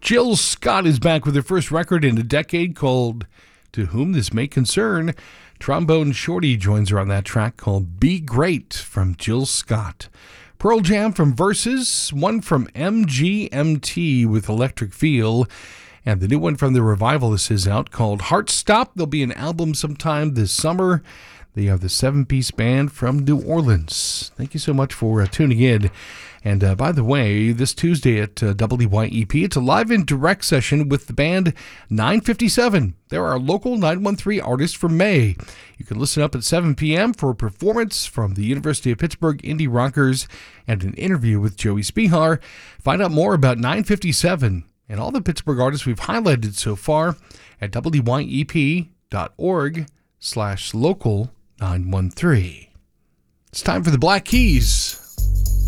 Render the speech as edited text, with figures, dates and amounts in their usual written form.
Jill Scott is back with her first record in a decade called To Whom This May Concern. Trombone Shorty joins her on that track called Be Great from Jill Scott. Pearl Jam from Versus, one from MGMT with Electric Feel, and the new one from the Revivalists is out called Heart Stop. There'll be an album sometime this summer. They are the 7-piece band from New Orleans. Thank you so much for tuning in. And by the way, this Tuesday at WYEP, it's a live and direct session with the band 957. They're our local 913 artists from May. You can listen up at 7 p.m. for a performance from the University of Pittsburgh Indie Rockers and an interview with Joey Spihar. Find out more about 957 and all the Pittsburgh artists we've highlighted so far at wyep.org/local913. It's time for the Black Keys.